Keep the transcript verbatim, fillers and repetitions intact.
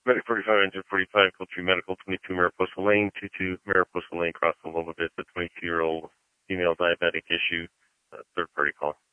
Medic forty-five, engine forty-five, Culture Medical, twenty-two Mariposa Lane, two-two Mariposa Lane, cross the Loma Vista, twenty-two-year-old female diabetic issue, uh, third-party call.